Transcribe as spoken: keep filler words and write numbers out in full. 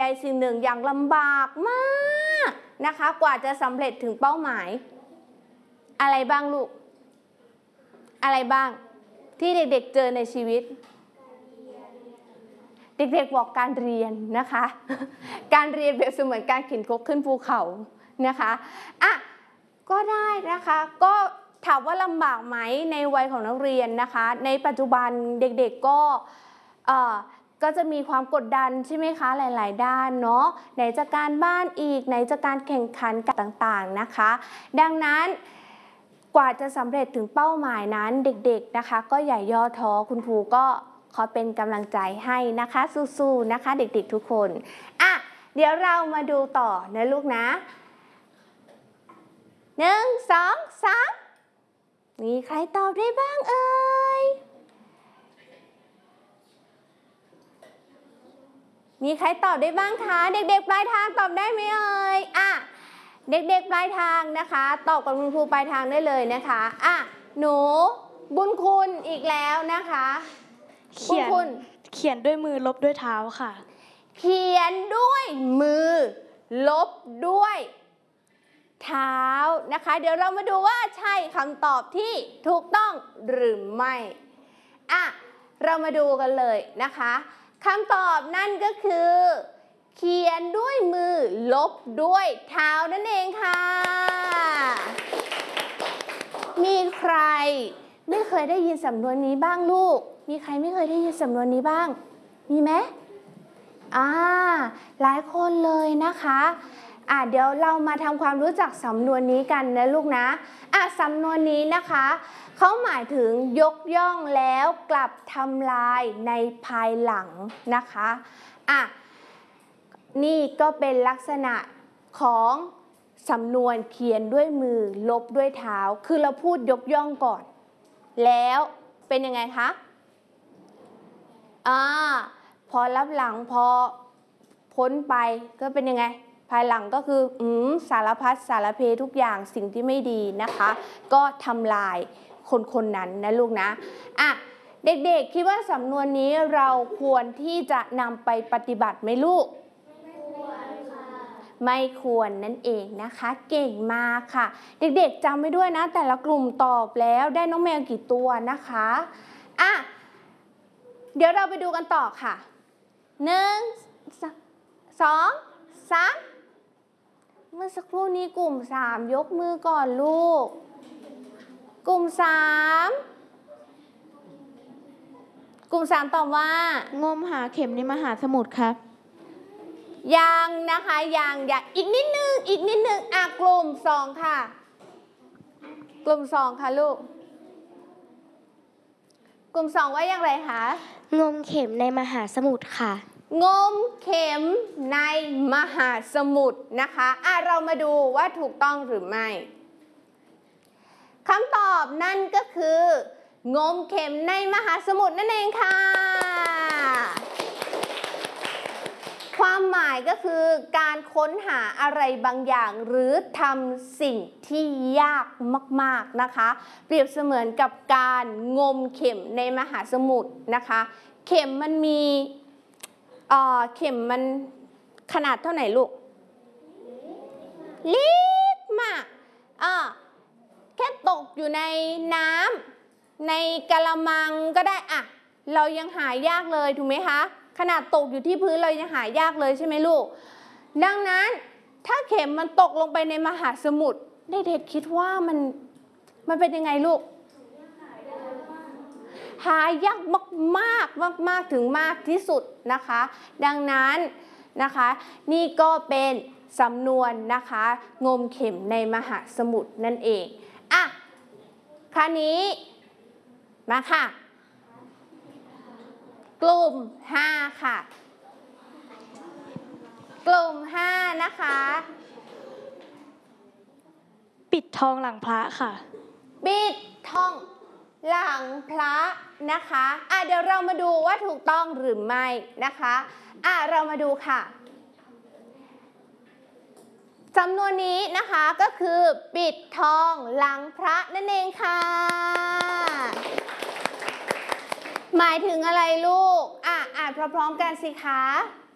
สิ่งหนึ่งอย่างลำบากมากนะคะกว่าจะสำเร็จถึงเป้าหมายอะไรบ้างลูกอะไรบ้างที่เด็กๆเจอในชีวิตเด็กๆบอกการเรียนนะคะการเรียนเปรียบเสมือนการเข็นครกขึ้นภูเขานะคะอ่ะก็ได้นะคะก็ถามว่าลำบากไหมในวัยของนักเรียนนะคะในปัจจุบันเด็กๆก็เอ่อก็จะมีความกดดันใช่ไหมคะหลายๆด้านเนาะไหนจะการบ้านอีกไหนจะการแข่งขันต่างๆนะคะดังนั้นกว่าจะสำเร็จถึงเป้าหมายนั้นเด็กๆนะคะก็อย่าย่อท้อคุณครูก็ขอเป็นกำลังใจให้นะคะสู้ๆนะคะเด็กๆทุกคนอ่ะเดี๋ยวเรามาดูต่อนะลูกนะหนึ่งสองสามมีใครตอบได้บ้างเอ่ยมีใครตอบได้บ้างคะเด็กๆปลายทางตอบได้ไหมเอ่ยอ่ะเด็กๆปลายทางนะคะตอบกับคุณครูปลายทางได้เลยนะคะอ่ะหนูบุญคุณอีกแล้วนะคะเขียนเขียนด้วยมือลบด้วยเท้าค่ะเขียนด้วยมือลบด้วยเท้านะคะเดี๋ยวเรามาดูว่าใช่คำตอบที่ถูกต้องหรือไม่อ่ะเรามาดูกันเลยนะคะคำตอบนั่นก็คือเขียนด้วยมือลบด้วยเท้านั่นเองค่ะมีใครไม่เคยได้ยินสำนวนนี้บ้างลูกมีใครไม่เคยได้ยินสำนวนนี้บ้างมีไหมอ่าหลายคนเลยนะคะอ่ะเดี๋ยวเรามาทำความรู้จักสำนวนนี้กันนะลูกนะอ่ะสำนวนนี้นะคะเขาหมายถึงยกย่องแล้วกลับทำลายในภายหลังนะคะอ่ะนี่ก็เป็นลักษณะของสำนวนเขียนด้วยมือลบด้วยเท้าคือเราพูดยกย่องก่อนแล้วเป็นยังไงคะอ่าพอรับหลังพอพ้นไปก็เป็นยังไงภายหลังก็คืออืมสารพัดสารเพทุกอย่างสิ่งที่ไม่ดีนะคะก็ทำลายคนคนนั้นนะลูกนะอ่ะเด็กๆคิดว่าสำนวนนี้เราควรที่จะนำไปปฏิบัติไหมลูกไม่ควรค่ะไม่ควรนั่นเองนะคะเก่งมากค่ะเด็กๆจำไว้ด้วยนะแต่ละกลุ่มตอบแล้วได้น้องแมวกี่ตัวนะคะอ่ะเดี๋ยวเราไปดูกันต่อค่ะหนึ่งสองสามเมื่อสักครู่นี้กลุ่มสามยกมือก่อนลูกกลุ่มสามกลุ่มสามตอบว่างมหาเข็มในมหาสมุทรครับยังนะคะยังอย่าอีกนิดนึงอีกนิดนึงอ่ะกลุ่มสองค่ะกลุ่มสองค่ะลูกกลุ่มสองว่าอย่างไรคะงมเข็มในมหาสมุทรค่ะงมเข็มในมหาสมุทรนะคะอ่ะเรามาดูว่าถูกต้องหรือไม่คำตอบนั่นก็คืองมเข็มในมหาสมุทรนั่นเองค่ะความหมายก็คือการค้นหาอะไรบางอย่างหรือทำสิ่งที่ยากมากๆนะคะเปรียบเสมือนกับการงมเข็มในมหาสมุทรนะคะเข็มมันมีเอ่อเข็มมันขนาดเท่าไหร่ลูกเล็กมากอ่าแค่ตกอยู่ในน้ำในกะละมังก็ได้อะเรายังหายากเลยถูกไหมคะขนาดตกอยู่ที่พื้นเรายังหายากเลยใช่ไหมลูกดังนั้นถ้าเข็มมันตกลงไปในมหาสมุทรเด็กๆคิดว่ามันมันเป็นยังไงลูกหายากมากมากมากมากถึงมากที่สุดนะคะดังนั้นนะคะนี่ก็เป็นสำนวนนะคะงมเข็มในมหาสมุทรนั่นเองอ่ะคราวนี้มาค่ะกลุ่มห้าค่ะกลุ่มห้านะคะปิดทองหลังพระค่ะปิดทองหลังพระนะคะอ่ะเดี๋ยวเรามาดูว่าถูกต้องหรือไม่นะคะอ่ะเรามาดูค่ะสำนวนนี้นะคะก็คือปิดทองหลังพระนั่นเองค่ะหมายถึงอะไรลูกอ่ะอ่านพร้อมๆกันสิคะ